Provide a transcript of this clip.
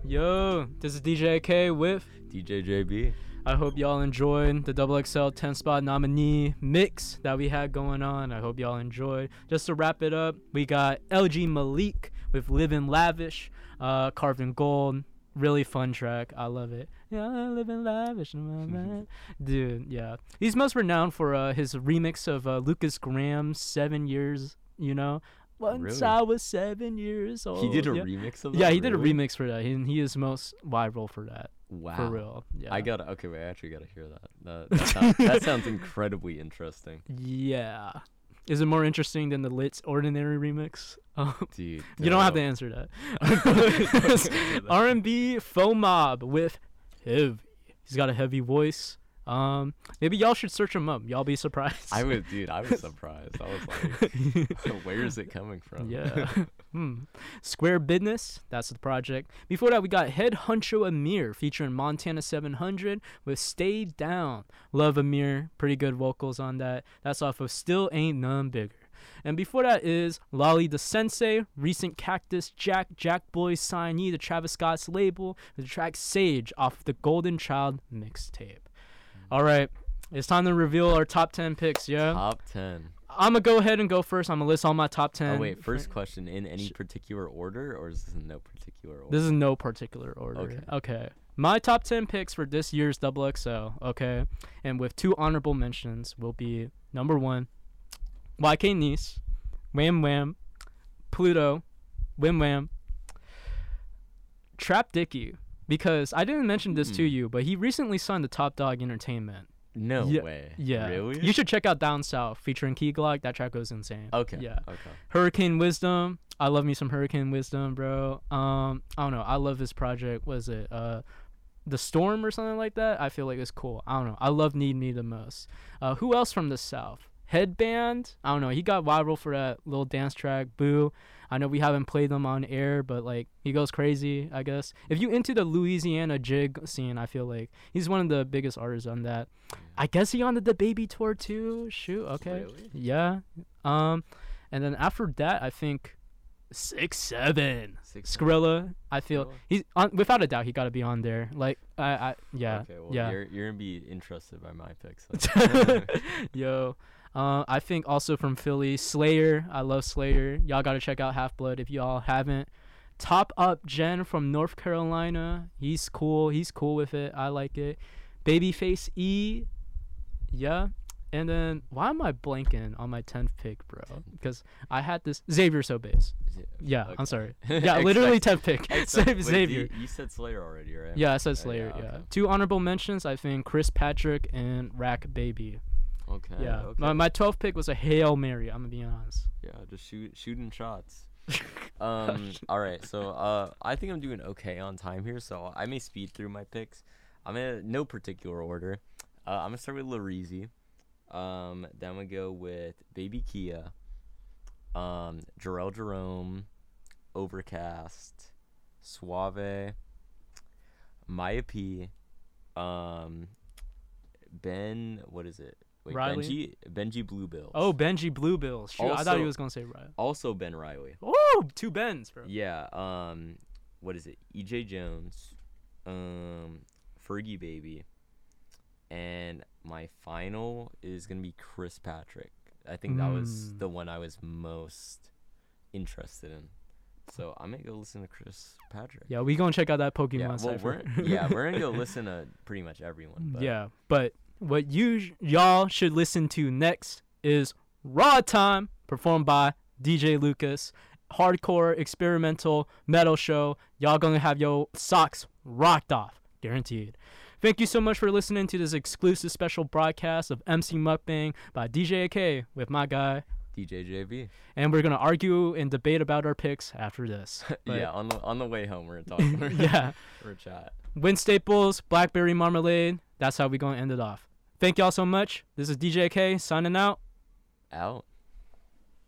Yo, this is DJ K with DJ JB. I hope y'all enjoyed the XXL 10 spot nominee mix that we had going on. I hope y'all enjoyed. Just to wrap it up, we got LG Malik with Livin' Lavish, Carved in Gold. Really fun track. I love it. Yeah, living lavish. Dude, yeah. He's most renowned for his remix of Lucas Graham's 7 Years, you know? Once Really? I was 7 years old. He did a Yeah. remix of that? Yeah, he did a Really? remix for that. He is most viral for that. Wow. For real. Yeah. I actually gotta hear that. That sounds incredibly interesting. Yeah. Is it more interesting than the Lit's Ordinary remix? Dude. You don't have to answer that. R&B Faux Mob with Heavy. He's got a heavy voice. Maybe y'all should search him up. Y'all be surprised. I was surprised. I was like, where is it coming from? Yeah. Square Business, that's the project. Before that, we got Head Huncho Amir featuring Montana 700 with Stay Down. Love Amir. Pretty good vocals on that. That's off of Still Ain't None Bigger. And before that is Lolly the Sensei, recent Cactus Jack Boy signee to Travis Scott's label, with the track Sage off the Golden Child mixtape. All right, it's time to reveal our top 10 picks, yeah? Top 10. I'm going to go ahead and go first. I'm going to list all my top 10. Oh, wait. First question. In any particular order, or is this in no particular order? This is no particular order. Okay. My top 10 picks for this year's XXL, okay? And with 2 honorable mentions will be, number 1, YK Nice, Wham Wham, Pluto, Wham Wham, Trap Dicky. Because I didn't mention this to you, but he recently signed to Top Dog Entertainment. No way. Yeah. Really? You should check out Down South featuring Key Glock. That track goes insane. Okay. Yeah. Okay. Hurricane Wisdom. I love me some Hurricane Wisdom, bro. I don't know. I love this project. Was it The Storm or something like that? I feel like it's cool. I don't know. I love Need Me the most. Who else from the South? Headband. I don't know. He got viral for that little dance track, Boo. I know we haven't played them on air, but like he goes crazy, I guess. If you into the Louisiana jig scene, I feel like he's one of the biggest artists on that. I guess he on the Baby tour too. Shoot, okay. Really? Yeah. And then after that, I think 6-7. Skrilla. I feel Skrilla? he's on, without a doubt he got to be on there. Like yeah. Okay, well, yeah. you're going to be interested by my picks. Yo. I think also from Philly, Slayer. I love Slayer. Y'all gotta check out Half Blood if y'all haven't. Top Up Jen from North Carolina. He's cool. He's cool with it. I like it. Babyface E. Yeah. And then why am I blanking on my 10th pick, bro? Because I had this Xavier Sobase. Yeah, Okay. I'm sorry. Yeah, literally 10th pick. Wait, Xavier. You said Slayer already, right? Yeah, I said Slayer. Yeah. Okay. 2 honorable mentions. I think Chris Patrick and Rack Baby. Okay. Yeah, Okay. my 12th pick was a Hail Mary. I'm gonna be honest. Yeah, just shooting shots. All right, so I think I'm doing okay on time here, so I may speed through my picks. I'm in no particular order. I'm gonna start with Lil Reezy. Then I'm gonna go with Baby Kia, Jarrell Jerome, Overcast, Suave, Maya P, Ben. What is it? Wait, Riley? Benji Bluebills. Oh, Benji Bluebills. Shoot, I thought he Also- was gonna say Riley. Also Ben Riley. Oh, 2 Bens, bro. Yeah. What is it? EJ Jones, Fergie Baby, and my final is gonna be Chris Patrick. I think that was the one I was most interested in. So I'm gonna go listen to Chris Patrick. Yeah, we gonna check out that Pokemon Yeah, well, cipher. we're gonna go listen to pretty much everyone. But Yeah, but what y'all should listen to next is Raw Time, performed by DJ Lucas. Hardcore experimental metal show. Y'all gonna have your socks rocked off, guaranteed. Thank you so much for listening to this exclusive special broadcast of MC Mukbang by DJ AK with my guy. DJ JB. And we're gonna argue and debate about our picks after this. But Yeah, on the way home we're talking. yeah. We're chat. Win Staples, Blackberry Marmalade. That's how we gonna end it off. Thank y'all so much. This is DJ K signing out. Out.